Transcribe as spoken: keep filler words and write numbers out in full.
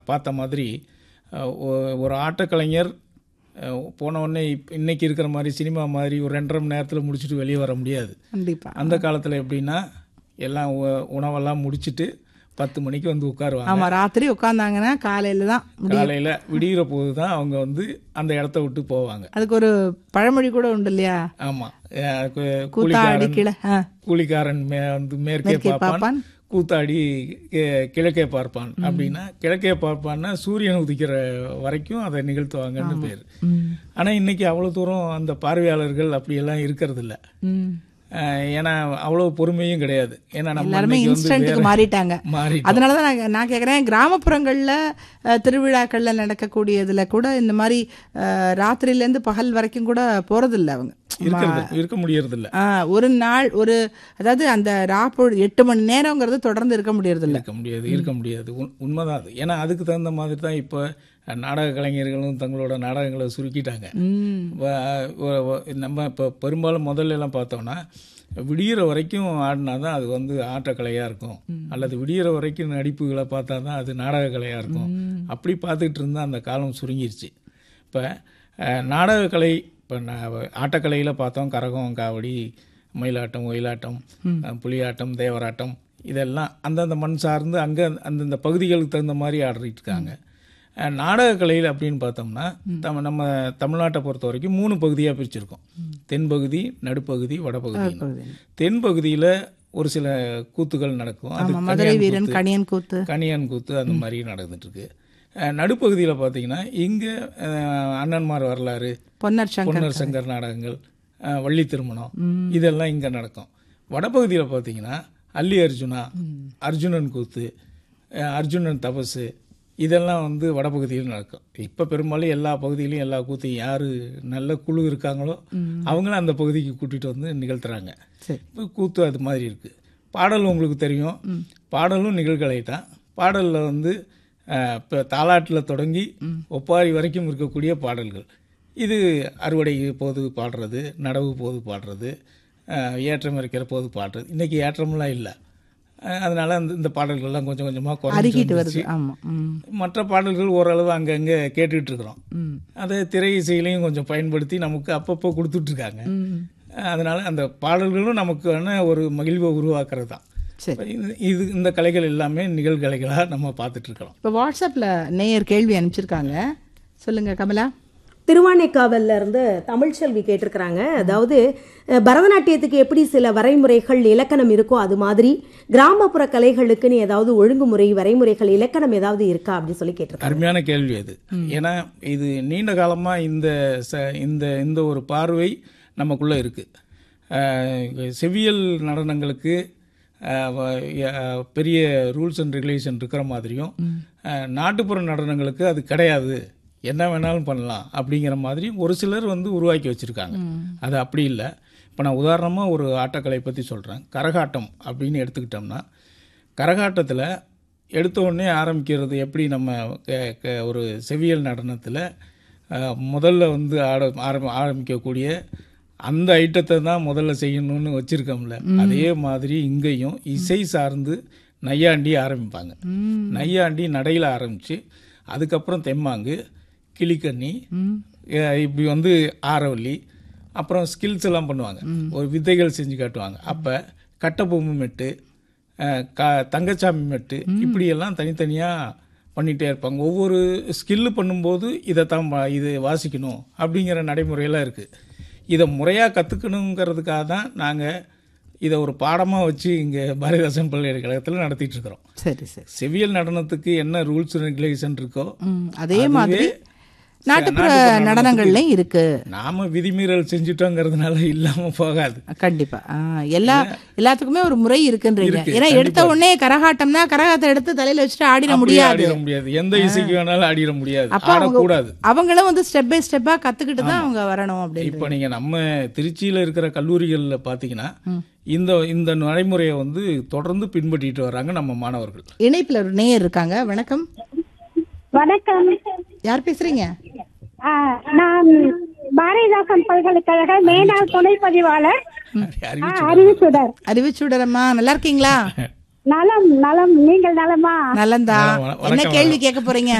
பார்த்த மாதிரி அஹ், ஒ- ஒரு ஆட்டக்கலைஞர் அஹ், போன உடனே இப் இன்னைக்கு இருக்கிற மாதிரி சினிமா மாதிரி ஒரு ரெண்டரை மணி நேரத்தில் முடிச்சுட்டு வெளியே வர முடியாது. கண்டிப்பா. அந்த காலத்தில் எப்படின்னா எல்லாம் உ- உணவெல்லாம் முடிச்சுட்டு பத்து மணிக்கு வந்து உட்காருவாங்க. ஆமா, ராத்திரி உட்காந்தாங்கன்னா காலையில தான் முடியும். காலையில் விடிகிற போது தான் அவங்க வந்து அந்த இடத்த விட்டு போவாங்க. அதுக்கு ஒரு பழமொழி கூட உண்டு இல்லையா? ஆமாம், கூத்தாடி கூலிக்காரன் கிள ஆ, கூலிக்காரன் மே வந்து மேற்கே மேற்கே பார்ப்பான், பார்ப்பான். கூத்தாடி கி- கிழக்கே பார்ப்பான். அப்படின்னா கிழக்கே பார்ப்பான்னா சூரியன் உதிக்கிற வரைக்கும் அதை நிகழ்த்துவாங்கன்னு பேர். ம், ஆனால் இன்னைக்கு அவ்வளோ தூரம் அந்த பார்வையாளர்கள் அப்படியெல்லாம் இருக்கிறது இல்ல. ம். அஹ் ஏன்னா அவ்வளோ பொறுமையும் கிடையாது. ஏன்னா நம்ம எல்லாருமே இன்னைக்கு வந்து இன்ஸ்டன்ட்டுக்கு வேற- மாறிட்டாங்க. மாறி அதனாலதான் நான் நான் கேட்குறேன், கிராமப்புறங்கள்ல அஹ், திருவிழாக்கள்ல நடக்கக்கூடியதுல கூட இந்த மாதிரி அஹ், ராத்திரியிலேருந்து பகல் வரைக்கும் கூட போறதில்ல அவங்க. இருக்கிறது இருக்க முடியறது இல்ல. ஆ, ஒரு நாள் ஒரு அதாவது அந்த ராப்பொழுது எட்டு மணி நேரங்கிறது தொடர்ந்து இருக்க முடியறதில்ல. இருக்க முடியாது இருக்க முடியாது உண்- உண்மைதான் அது. ஏன்னா அதுக்கு தகுந்த மாதிரி தான் இப்போ நாடக கலைஞர்களும் தங்களோட நாடகங்களை சுருக்கிட்டாங்க. ம், வ- வ- வ- நம்ம இப்போ பெரும்பாலும் முதல்ல எல்லாம் பார்த்தோம்னா விடிகிற வரைக்கும் ஆடினா தான் அது வந்து ஆட்டக்கலையாக இருக்கும், அல்லது விடிகிற வரைக்கும் நடிப்புகளை பார்த்தா தான் அது நாடக கலையாக இருக்கும். அப்படி பார்த்துக்கிட்டு இருந்தால் அந்த காலம் சுருங்கிருச்சு. இப்போ நாடகக்கலை இப்போ ஆட்டக்கலையில் பார்த்தோம் கரகம், காவடி, மயிலாட்டம், ஒயிலாட்டம், அஹ், புலியாட்டம், தேவராட்டம், இதெல்லாம் அந்தந்த மண் சார்ந்து அங்கே அந்தந்த பகுதிகளுக்கு தகுந்த மாதிரி ஆடிட்டு இருக்காங்க. அஹ், நாடகக்கலையில் அப்படின்னு பார்த்தோம்னா தம் நம்ம தமிழ்நாட்டை பொறுத்த வரைக்கும் மூணு பகுதியாக பிரிச்சிருக்கோம். தென்பகுதி, நடுப்பகுதி, வடபகுதி. தென்பகுதியில் ஒரு சில கூத்துகள் நடக்கும். அது ஆமா, மதுரை கணியான் வீரன், கூத்து, கணியன் கூத்து. கணியான் கூத்து அந்த மாதிரி நடந்துட்டு இருக்கு. அஹ், நடுப்பகுதியில் பார்த்தீங்கன்னா இங்கே அண்ணன்மார் வரலாறு, பொன்னர் சங்கர். பொன்னர் சங்கர் நாடகங்கள், அஹ், வள்ளி திருமணம், இதெல்லாம் இங்கே நடக்கும். வடபகுதியில் பார்த்தீங்கன்னா அல்லி அர்ஜுனா, அர்ஜுனன் கூத்து, அஹ், அர்ஜுனன் தபசு, இதெல்லாம் வந்து வடபகுதியில் நடக்கும். இப்போ பெரும்பாலும் எல்லா பகுதியிலையும் எல்லா கூத்தையும் யார் நல்ல குழு இருக்காங்களோ அவங்களும் அந்த பகுதிக்கு கூட்டிகிட்டு வந்து நிகழ்த்துறாங்க. சரி. இப்போ கூத்து அது மாதிரி இருக்குது. பாடல் உங்களுக்கு தெரியும், பாடலும் நிகழ்கலை தான். பாடலில் வந்து இப்போ தாலாட்டில் தொடங்கி ஒப்பாரி வரைக்கும் இருக்கக்கூடிய பாடல்கள். இது அறுவடை போது பாடுறது, நடவு போது பாடுறது, அஹ், ஏற்றம் இருக்கிற போது பாடுறது. இன்றைக்கி ஏற்றமெல்லாம் இல்லை. அஹ், அதனால அந்த இந்த பாடல்கள்லாம் கொஞ்சம் கொஞ்சமாக அருகிட்டு வருது. குறைஞ்சி ஆமா. ம், மற்ற பாடல்கள் ஓரளவு அங்கங்கே கேட்டுக்கிட்டு இருக்கிறோம். ம், அதை திரை இசையிலையும் கொஞ்சம் பயன்படுத்தி நமக்கு அப்பப்போ கொடுத்துட்ருக்காங்க. ம். அதனால் அந்த பாடல்களும் நமக்கான ஒரு மகிழ்வை உருவாக்குறது தான். சரி. இது- இது இந்த கலைகள் எல்லாமே நிகழ்கலைகளாக நம்ம பார்த்துட்ருக்கிறோம். இப்போ வாட்ஸ்அப்ல நேயர் கேள்வி அனுப்பிச்சிருக்காங்க. சொல்லுங்க கமலா. திருவானைக்காவல்ல இருந்து தமிழ்ச்செல்வி கேட்டிருக்கிறாங்க. அதாவது அஹ், பரதநாட்டியத்துக்கு எப்படி சில வரைமுறைகள் இலக்கணம் இருக்கோ அது மாதிரி கிராமப்புற கலைகளுக்குன்னு ஏதாவது ஒழுங்குமுறை வரைமுறைகள் இலக்கணம் ஏதாவது இருக்கா அப்படின்னு சொல்லி கேட்டிருக்காங்க. அருமையான கேள்வி அது. ஏன்னா இது நீண்ட காலமாக இந்த ச இந்த இந்த ஒரு பார்வை நமக்குள்ளே இருக்குது. செவ்வியல் நடனங்களுக்கு அஹ், வ- அஹ், பெரிய ரூல்ஸ் அண்ட் ரெகுலேஷன் இருக்கிற மாதிரியும் அஹ், நாட்டுப்புற நடனங்களுக்கு அது கிடையாது, என்ன வேணாலும் பண்ணலாம் அப்படிங்கிற மாதிரி ஒரு சிலர் வந்து உருவாக்கி வச்சுருக்காங்க. அது அப்படி இல்லை. இப்போ நான் உதாரணமாக ஒரு ஆட்டக்கலை பற்றி சொல்கிறேன். கரகாட்டம் அப்படின்னு எடுத்துக்கிட்டோம்னா கரகாட்டத்தில் எடுத்த உடனே ஆரம்பிக்கிறது எப்படி நம்ம க- க- ஒரு செவ்வியல் நடனத்தில் முதல்ல வந்து ஆட ஆரம்பி ஆரம்பிக்கக்கூடிய அந்த ஐட்டத்தை தான் முதல்ல செய்யணும்னு வச்சுருக்கோம்ல, அதே மாதிரி இங்கேயும் இசை சார்ந்து நையாண்டி ஆரம்பிப்பாங்க. நையாண்டி நடையில் ஆரம்பித்து அதுக்கப்புறம் தெம்மாங்கு, கிளிக்கண்ணி, அஹ் இப்படி வந்து ஆரவல்லி, அப்புறம் ஸ்கில்ஸ் எல்லாம் பண்ணுவாங்க, ஒரு வித்தைகள் செஞ்சு காட்டுவாங்க. அப்போ கட்டபொம்மை மெட்டு, அஹ் க தங்கச்சாமி மெட்டு, இப்படியெல்லாம் தனித்தனியாக பண்ணிகிட்டே இருப்பாங்க. ஒவ்வொரு ஸ்கில்லு பண்ணும்போது இதைத்தான் வா- இது வாசிக்கணும் அப்படிங்கிற நடைமுறையெல்லாம் இருக்குது. இதை முறையாக கற்றுக்கணுங்கிறதுக்காக தான் நாங்கள் இதை ஒரு பாடமாக வச்சு இங்கே பாரதிதாசன் பல்கலைக்கழகத்தில் நடத்திட்டு இருக்கிறோம். சரி சரி. செவ்வியல் நடனத்துக்கு என்ன ரூல்ஸ் ரெகுலேஷன் இருக்கோ ம், அதே அதுவே மாதிரி நாட்டுப்புற நாட்டுப்புற நடனங்கள்லயும் இருக்கு. நாம விதிமீறல் செஞ்சுட்டோங்கிறதுனால இல்லாம போகாது. கண்டிப்பா. ஆ, எல்லா எல்லாத்துக்குமே ஒரு முறை இருக்குன்றீங்க. இருக்கு, ஏன்னா எடுத்த கண்டிப்பா. உடனே கரகாட்டம்னா கரகாத்தை எடுத்து தலையில வச்சுட்டு ஆடிட அப்படியே முடியாது. ஆடிட முடியாது, எந்த இசைக்கு வேணாலும் ஆடிட முடியாது, அப்ப அவங்க ஆடக்கூடாது. அவங்களும் வந்து ஸ்டெப் பை ஸ்டெப்பா கத்துக்கிட்டு தான் அவங்க வரணும் அப்படின்னு. இப்ப நீங்க நம்ம திருச்சியில இருக்கிற கல்லூரிகள்ல பாத்தீங்கன்னா இந்த இந்த நடைமுறையை வந்து தொடர்ந்து பின்பற்றிட்டு வர்றாங்க நம்ம மாணவர்கள். இணைப்புல ஒரு நேயர் இருக்காங்க. வணக்கம். வணக்கம். யார் பேசுறீங்க? ஆ, நான் பாரதிதாசன் பல்கலைக்கழக மேனாள் துணை பதிவாளர் அறிவிச்சு அறிவுச்சுடர். அறிவுச்சுடரம்மா, நல்லா இருக்கீங்களா? நலம் நலம். நீங்கள் நலமா? நலந்தா. வணக்கம், என்ன வணக்கம். கேள்வி கேட்க போறீங்க?